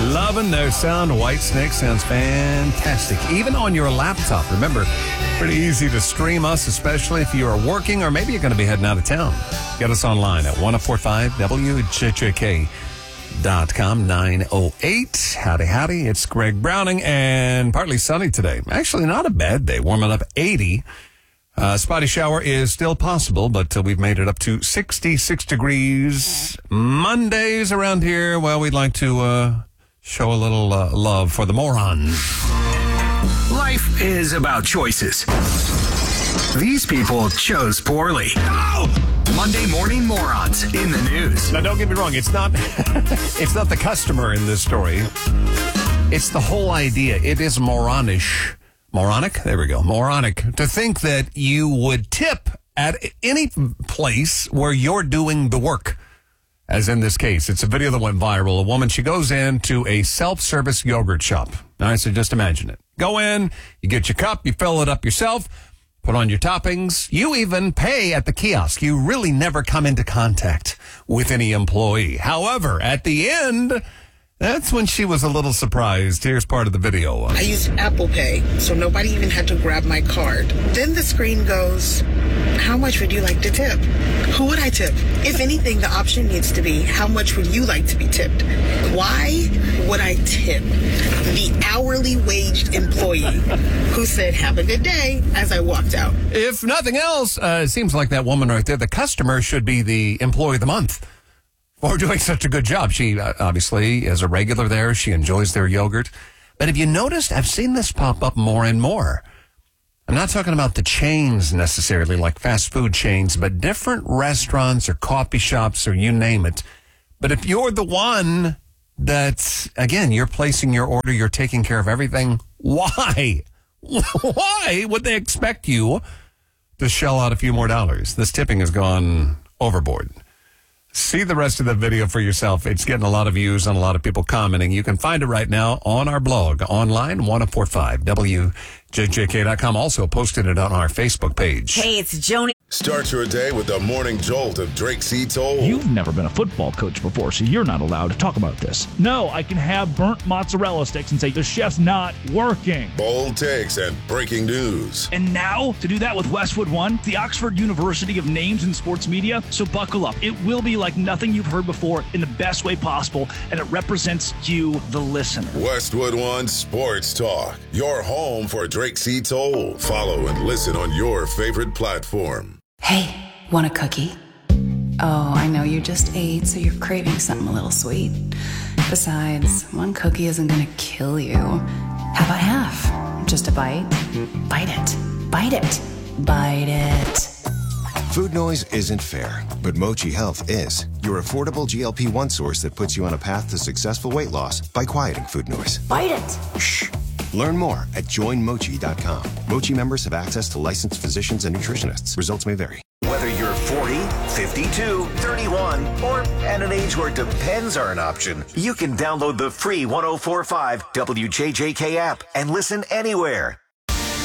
Loving their sound. Whitesnake sounds fantastic. Even on your laptop. Remember, pretty easy to stream us, especially if you are working or maybe you're going to be heading out of town. Get us online at 1045WJJK.com 908. Howdy. It's Greg Browning and partly sunny today. Actually, not a bad day. Warming up 80. Spotty shower is still possible, but we've made it up to 66 degrees. Mondays around here, well, we'd like to show a little love for the morons. Life is about choices. These people chose poorly. No! Monday morning morons in the news. Now, don't get me wrong. It's not the customer in this story. It's the whole idea. It is moronish. Moronic? There we go. Moronic. To think that you would tip at any place where you're doing the work. As in this case, it's a video that went viral. A woman, she goes into a self-service yogurt shop. All right, so just imagine it. Go in, you get your cup, you fill it up yourself, put on your toppings. You even pay at the kiosk. You really never come into contact with any employee. However, at the end, that's when she was a little surprised. Here's part of the video. I used Apple Pay, so nobody even had to grab my card. Then the screen goes, how much would you like to tip? Who would I tip? If anything, the option needs to be, how much would you like to be tipped? Why would I tip the hourly waged employee who said, have a good day, as I walked out? If nothing else, it seems like that woman right there, the customer should be the employee of the month. For doing such a good job. She obviously is a regular there. She enjoys their yogurt. But have you noticed, I've seen this pop up more and more. I'm not talking about the chains necessarily, like fast food chains, but different restaurants or coffee shops or you name it. But if you're the one that, again, you're placing your order, you're taking care of everything, why? Why would they expect you to shell out a few more dollars? This tipping has gone overboard. See the rest of the video for yourself. It's getting a lot of views and a lot of people commenting. You can find it right now on our blog, online, 1045WJJK.com. Also posted it on our Facebook page. Hey, it's Joni. Start your day with the morning jolt of Drake C. Toll. You've never been a football coach before, so you're not allowed to talk about this. No, I can have burnt mozzarella sticks and say, the chef's not working. Bold takes and breaking news. And now, to do that with Westwood One, the Oxford University of Names in Sports Media. So buckle up. It will be like nothing you've heard before in the best way possible, and it represents you, the listener. Westwood One Sports Talk, your home for Drake C. Toll. Follow and listen on your favorite platform. Hey, want a cookie? Oh, I know you just ate, so you're craving something a little sweet. Besides, one cookie isn't gonna kill you. How about half? Just a bite? Bite it. Bite it. Bite it. Food noise isn't fair, but Mochi Health is. Your affordable GLP-1 source that puts you on a path to successful weight loss by quieting food noise. Bite it. Shh. Learn more at joinmochi.com. Mochi members have access to licensed physicians and nutritionists. Results may vary. Whether you're 40, 52, 31, or at an age where depends are an option, you can download the free 1045 WJJK app and listen anywhere.